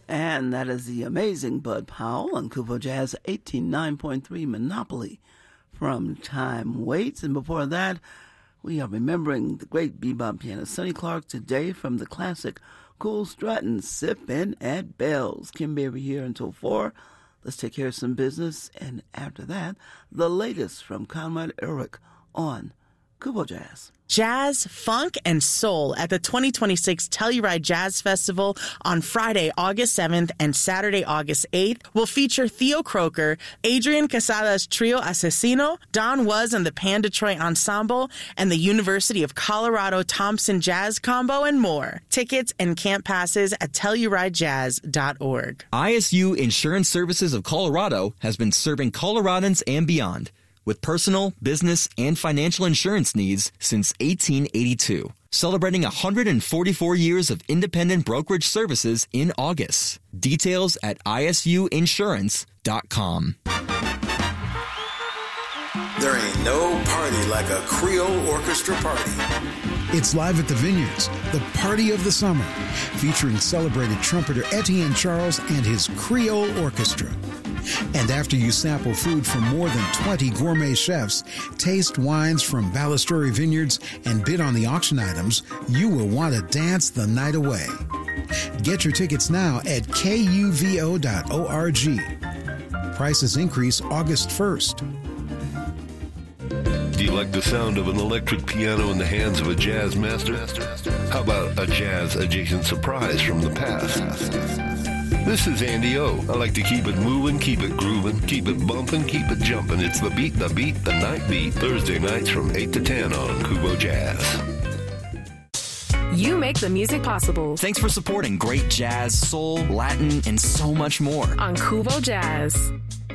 And that is the amazing Bud Powell on Kubo Jazz 89.3 Monopoly from Time Waits. And before that, we are remembering the great bebop pianist Sonny Clark today from the classic Cool Struttin' Sippin' at Bell's. Kim Berry here until 4. Let's take care of some business. And after that, the latest from Conrad Eric on Kubo Jazz. Jazz, funk, and soul at the 2026 Telluride Jazz Festival on Friday, August 7th and Saturday, August 8th will feature Theo Croker, Adrian Casada's Trio Asesino, Don Was and the Pan Detroit Ensemble, and the University of Colorado Thompson Jazz Combo, and more. Tickets and camp passes at TellurideJazz.org. ISU Insurance Services of Colorado has been serving Coloradans and beyond with personal, business, and financial insurance needs since 1882. Celebrating 144 years of independent brokerage services in August. Details at isuinsurance.com. There ain't no party like a Creole orchestra party. It's live at the Vineyards, the party of the summer, featuring celebrated trumpeter Etienne Charles and his Creole Orchestra. And after you sample food from more than 20 gourmet chefs, taste wines from Ballasturi Vineyards, and bid on the auction items, you will want to dance the night away. Get your tickets now at kuvo.org. Prices increase August 1st. Do you like the sound of an electric piano in the hands of a jazz master? How about a jazz-adjacent surprise from the past? This is Andy O. I like to keep it moving, keep it grooving, keep it bumping, keep it jumping. It's the night beat, Thursday nights from 8 to 10 on Kubo Jazz. You make the music possible. Thanks for supporting great jazz, soul, Latin, and so much more on Kubo Jazz.